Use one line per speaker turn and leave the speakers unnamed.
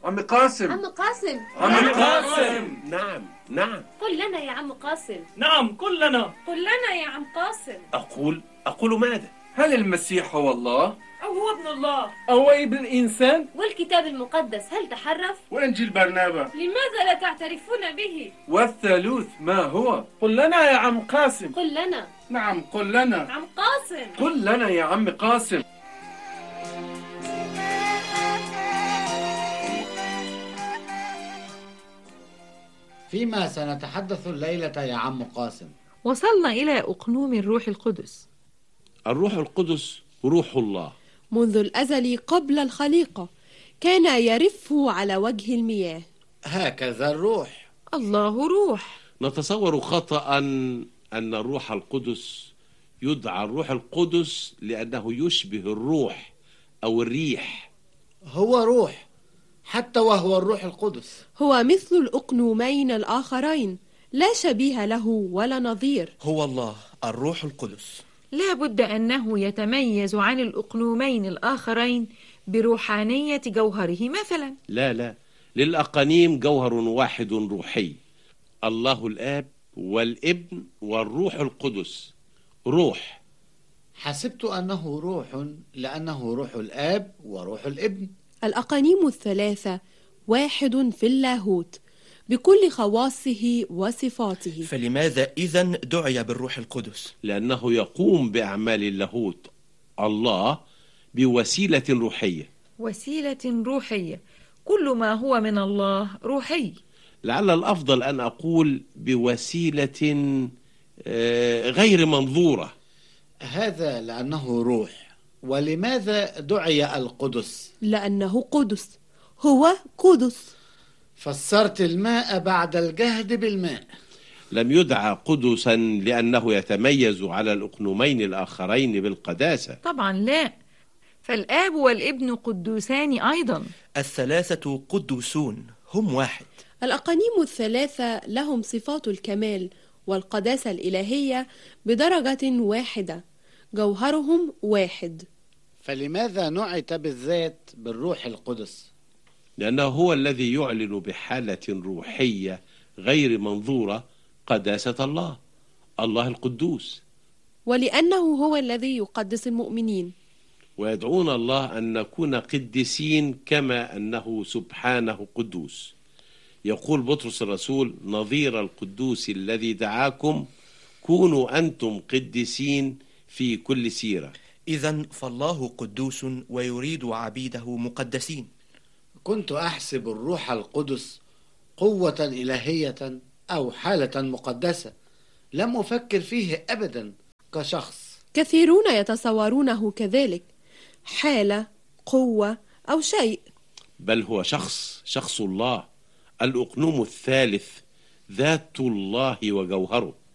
عم قاسم.
عم قاسم.
عم قاسم. نعم نعم.
قل لنا يا عم قاسم.
نعم قل لنا.
قل لنا يا عم قاسم.
أقول ماذا؟ هل المسيح هو الله؟
أو هو ابن الله؟
أو ابن الإنسان؟
والكتاب المقدس هل تحرف؟
وإنجيل برنابا
لماذا لا تعترفون به؟
والثالوث ما هو؟
قل لنا يا عم قاسم.
قل لنا.
نعم قل لنا.
عم قاسم.
قل لنا يا عم قاسم.
فيما سنتحدث الليلة يا عم قاسم؟
وصلنا إلى أقنوم الروح القدس.
الروح القدس روح الله،
منذ الأزل قبل الخليقة كان يرف على وجه المياه.
هكذا الروح.
الله روح.
نتصور خطأ أن الروح القدس يدعى الروح القدس لأنه يشبه الروح أو الريح.
هو روح حتى وهو الروح القدس.
هو مثل الأقنومين الآخرين، لا شبيه له ولا نظير.
هو الله الروح القدس.
لا بد أنه يتميز عن الأقنومين الآخرين بروحانية جوهره مثلا.
لا، للأقانيم جوهر واحد روحي، الله الآب والابن والروح القدس روح.
حسبت أنه روح لأنه روح الآب وروح الابن.
الأقانيم الثلاثة واحد في اللاهوت بكل خواصه وصفاته.
فلماذا إذن دعي بالروح القدس؟
لأنه يقوم بأعمال اللاهوت الله بوسيلة روحية.
وسيلة روحية، كل ما هو من الله روحي.
لعل الأفضل أن أقول بوسيلة غير منظورة.
هذا لأنه روح. ولماذا دعي القدس؟
لأنه قدس، هو قدس.
فسرت الماء بعد الجهد بالماء.
لم يدعى قدسا لأنه يتميز على الأقنومين الآخرين بالقداسة.
طبعا لا، فالآب والابن قدوسان أيضا.
الثلاثة قدوسون، هم واحد.
الأقانيم الثلاثة لهم صفات الكمال والقداسة الإلهية بدرجة واحدة، جوهرهم واحد.
فلماذا نعت بالذات بالروح القدس؟
لأنه هو الذي يعلن بحالة روحية غير منظورة قداسة الله القدوس.
ولأنه هو الذي يقدس المؤمنين.
ويدعون الله أن نكون قديسين كما أنه سبحانه قدوس. يقول بطرس الرسول: نظير القدوس الذي دعاكم كونوا أنتم قديسين في كل سيرة.
إذن فالله قدوس ويريد عبيده مقدسين.
كنت أحسب الروح القدس قوة إلهية أو حالة مقدسة، لم أفكر فيه أبدا كشخص.
كثيرون يتصورونه كذلك، حالة، قوة أو شيء.
بل هو شخص الله، الأقنوم الثالث، ذات الله وجوهره.